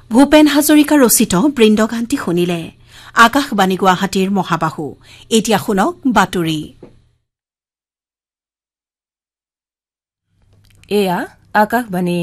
ভূপেন হাজৰিকা ৰচিত বৃন্দগানটি শুনিলে আকাশবাণী গুৱাহাটীৰ মহাবাহু এতিয়া শুনক বাতৰি এয়া আকাশবাণী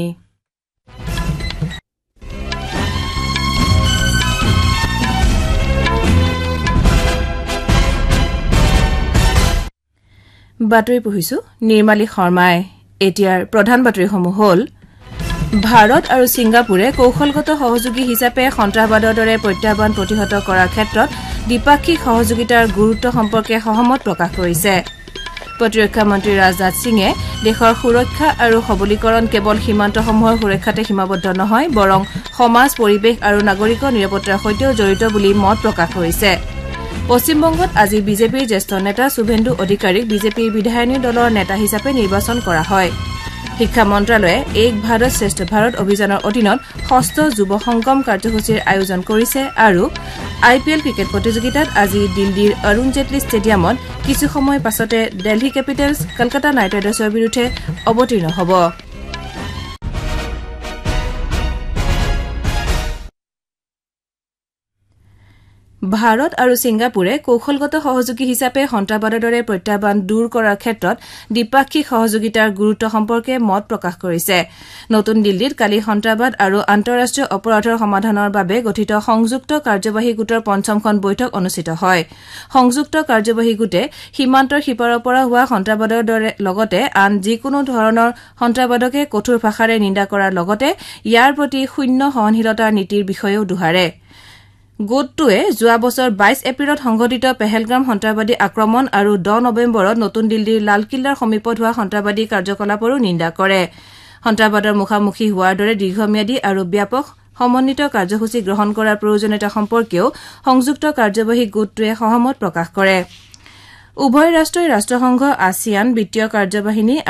বাতৰি পঢ়িছো নিৰ্মালী শৰ্মাই এতিয়াৰ প্ৰধান বাতৰিসমূহ হ'ল ভাৰত আৰু ছিংগাপুৰে কৌশলগত সহযোগী হিচাপে সন্ত্ৰাসবাদৰ দৰে প্ৰত্যাহ্বান প্ৰতিহত কৰাৰ ক্ষেত্ৰত দ্বিপাক্ষিক সহযোগিতাৰ গুৰুত্ব সম্পৰ্কে সহমত প্ৰকাশ কৰিছে প্ৰতিৰক্ষা মন্ত্ৰী ৰাজনাথ সিঙে দেশৰ সুৰক্ষা আৰু সবলীকৰণ কেৱল সীমান্তসমূহৰ সুৰক্ষাতে সীমাবদ্ধ নহয় বৰং সমাজ পৰিৱেশ আৰু নাগৰিকৰ নিৰাপত্তাৰ সৈতেও জড়িত বুলি মত প্ৰকাশ কৰিছে পশ্চিমবংগত আজি বিজেপিৰ জ্যেষ্ঠ নেতা শুভেন্দু অধিকাৰীক বিজেপিৰ বিধায়িনী দলৰ নেতা হিচাপে নিৰ্বাচন কৰা হয় শিক্ষা মন্ত্ৰালয়ে এক ভাৰত শ্ৰেষ্ঠ ভাৰত অভিযানৰ অধীনত ৬ষ্ঠ যুৱ সংগম কাৰ্যসূচীৰ আয়োজন কৰিছে আৰু আইপিএল ক্ৰিকেট প্ৰতিযোগিতাত আজি দিল্লীৰ অৰুণ জেটলী ষ্টেডিয়ামত কিছু সময় পাছতে দিল্লী কেপিটেলছ কলকাতা নাইট ৰাইডাৰ্ছৰ বিৰুদ্ধে অৱতীৰ্ণ হ'ব ভাৰত আৰু ছিংগাপুৰে কৌশলগত সহযোগী হিচাপে সন্ত্ৰাসবাদৰ দৰে প্ৰত্যাহ্বান দূৰ কৰাৰ ক্ষেত্ৰত দ্বিপাক্ষিক সহযোগিতাৰ গুৰুত্ব সম্পৰ্কে মত প্ৰকাশ কৰিছে নতুন দিল্লীত কালি সন্ত্ৰাসবাদ আৰু আন্তঃৰাষ্ট্ৰীয় অপৰাধৰ সমাধানৰ বাবে গঠিত সংযুক্ত কাৰ্যবাহী গোটৰ পঞ্চমখন বৈঠক অনুষ্ঠিত হয় সংযুক্ত কাৰ্যবাহী গোটে সীমান্তৰ সিপাৰৰ পৰা হোৱা সন্ত্ৰাসবাদৰ লগতে আন যিকোনো ধৰণৰ সন্ত্ৰাসবাদকে কঠোৰ ভাষাৰে নিন্দা কৰাৰ লগতে ইয়াৰ প্ৰতি শূন্য সহনশীলতাৰ নীতিৰ বিষয়েও দোহাৰে গোটটোৱে যোৱা বছৰ ২২ এপ্ৰিলত সংঘটিত পেহেলগাম সন্ত্ৰাসবাদী আক্ৰমণ আৰু ১০ নৱেম্বৰত নতুন দিল্লীৰ লালকিল্লাৰ সমীপত হোৱা সন্ত্ৰাসবাদী কাৰ্যকলাপৰো নিন্দা কৰে সন্ত্ৰাসবাদৰ মুখামুখি হোৱাৰ দৰে দীৰ্ঘম্যাদী আৰু ব্যাপক সমন্বিত কাৰ্যসূচী গ্ৰহণ কৰাৰ প্ৰয়োজনীয়তা সম্পৰ্কেও সংযুক্ত কাৰ্যবাহী গোটটোৱে সহমত প্ৰকাশ কৰে উভয় ৰাষ্ট্ৰই ৰাষ্ট্ৰসংঘ আছিয়ান বিত্তীয় কাৰ্যবাহিনী